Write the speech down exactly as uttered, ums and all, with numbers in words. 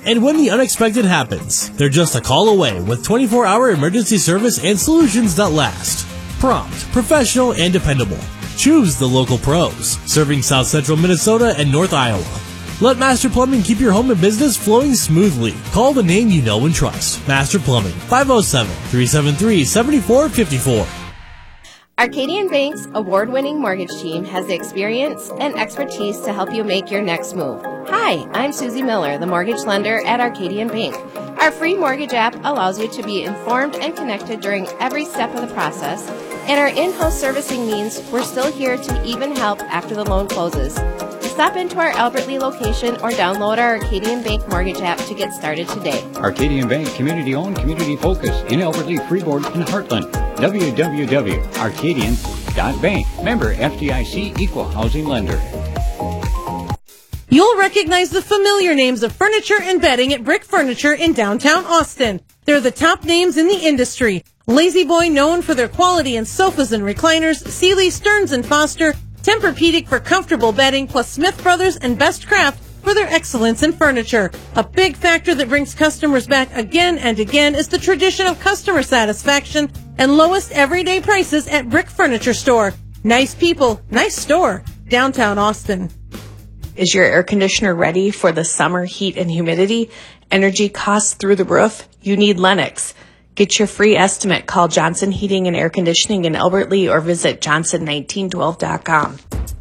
And when the unexpected happens, they're just a call away with twenty-four hour emergency service and solutions that last. Prompt, professional, and dependable. Choose the local pros, serving South Central Minnesota and North Iowa. Let Master Plumbing keep your home and business flowing smoothly. Call the name you know and trust. Master Plumbing, five oh seven, three seven three, seven four five four. Arcadian Bank's award-winning mortgage team has the experience and expertise to help you make your next move. Hi, I'm Susie Miller, the mortgage lender at Arcadian Bank. Our free mortgage app allows you to be informed and connected during every step of the process, and our in-house servicing means we're still here to even help after the loan closes. Stop into our Albert Lee location or download our Arcadian Bank mortgage app to get started today. Arcadian Bank, community-owned, community-focused in Albert Lee, Freeborn, and Heartland. w w w dot arcadian dot bank. Member F D I C, Equal Housing Lender. You'll recognize the familiar names of furniture and bedding at Brick Furniture in downtown Austin. They're the top names in the industry. Lazy Boy, known for their quality in sofas and recliners, Sealy, Stearns and Foster, Tempur-Pedic for comfortable bedding, plus Smith Brothers and Best Craft for their excellence in furniture. A big factor that brings customers back again and again is the tradition of customer satisfaction and lowest everyday prices at Brick Furniture Store. Nice people, nice store, downtown Austin. Is your air conditioner ready for the summer heat and humidity? Energy costs through the roof? You need Lennox. Get your free estimate. Call Johnson Heating and Air Conditioning in Albert Lee or visit johnson nineteen twelve dot com.